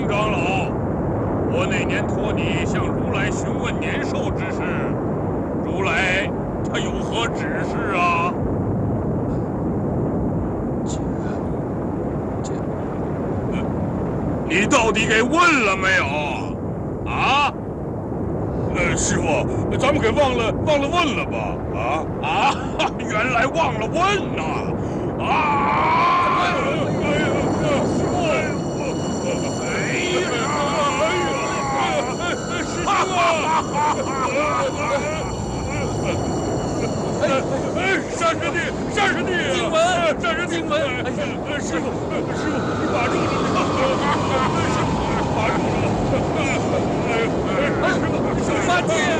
长老，我那年托你向如来询问年寿之事，如来他有何指示啊？你到底给问了没有？啊？师傅，咱们给忘了问了吧？原来忘了问呐！善师弟，经文，经文！师傅，你把住了！师傅，把住了！师傅，八戒！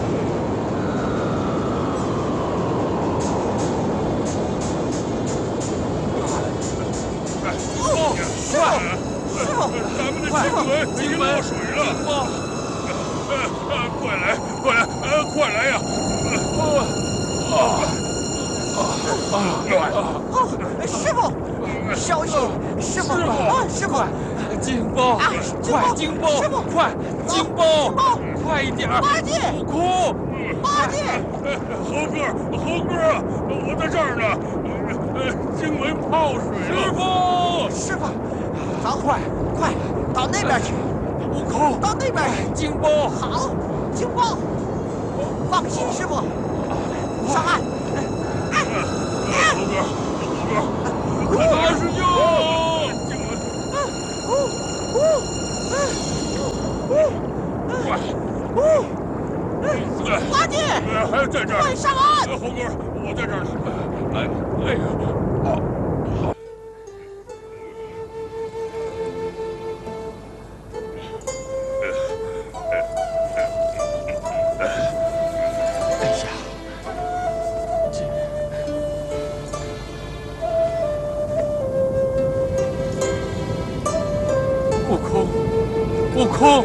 咱们的经文已经落水了！快来呀！ 师傅，小心！师傅，师傅， 金包，快金包，快金包，快一点！ 八戒， 悟空， 八戒， 猴哥，我在这儿呢。经文泡水了。 师傅，好，快到那边去。 悟空， 到那边去。 金包， 好，金包，放心，师傅，上岸。 猴哥，快打水哟！ 八戒， 还在这儿， 快上岸！ 猴哥，我在这儿呢。 悟空，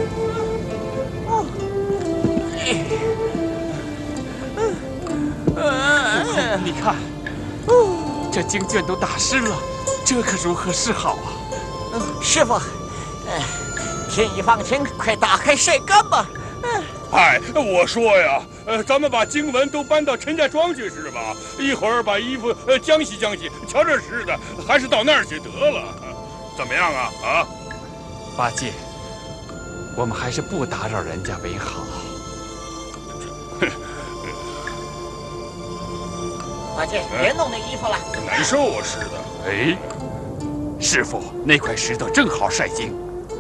你看，这经卷都打湿了，这可如何是好啊？ 师傅，天一放晴，快打开晒干吧。 我说呀，咱们把经文都搬到陈家庄去是吧？一会儿把衣服浆洗，瞧这湿的，还是到那儿去得了。怎么样啊？ 八戒，我们还是不打扰人家为好。 八戒，别弄那衣服了， 难受啊，湿的。 师傅，那块石头正好晒经。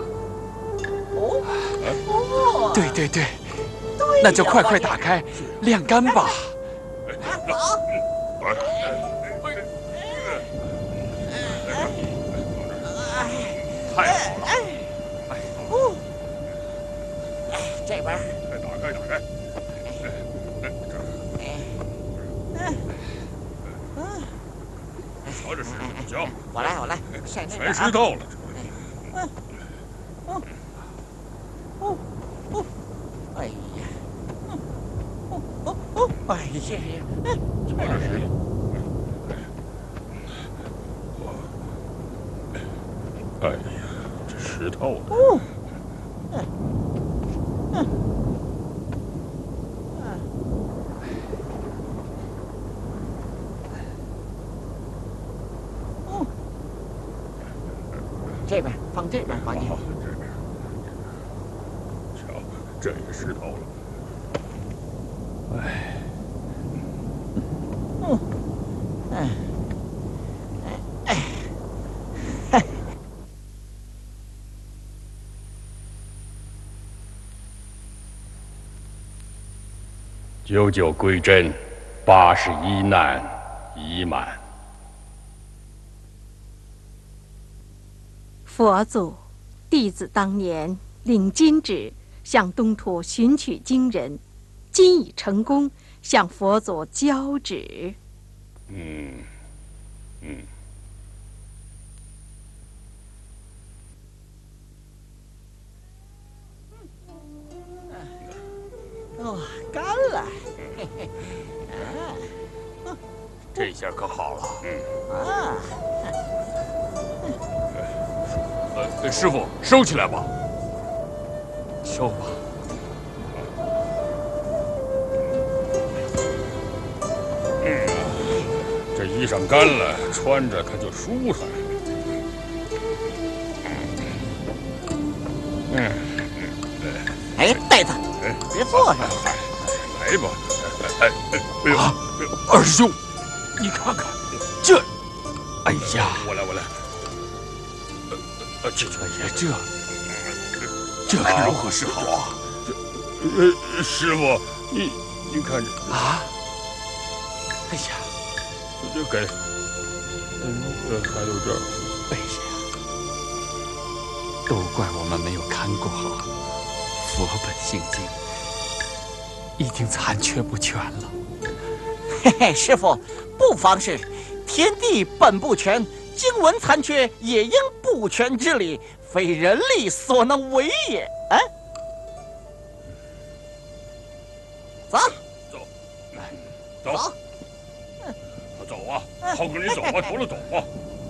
对，那就快打开，晾干吧。 好。 太好了！ 这边。 打开。瞧这石头，瞧。 我来，晒那边。 全湿透了。 哎呀， 瞧这石头。哎呀，这湿透了。 这边放这边，八戒。 这边。瞧，这也湿透了。99归真，81难已满。 佛祖，弟子当年领金旨向东土寻取经人，今已成功，向佛祖交旨。 干了。 这下可好了。师傅，收起来吧。 挑吧。 这衣裳干了，穿着可就舒坦。 哎，袋子，别坐上。 来吧，哎呦， 二师兄，你看看这，哎呀， 我来， 哎呀，这可如何是好啊？ 师傅，你看这啊，哎呀， 这给，还有这儿， 哎呀，都怪我们没有看过好，佛本性经已经残缺不全了。 嘿嘿，师傅，不妨事，天地本不全，经文残缺也应不全之理，非人力所能为也。哎，走， 走啊！好哥，你走啊，除了走啊！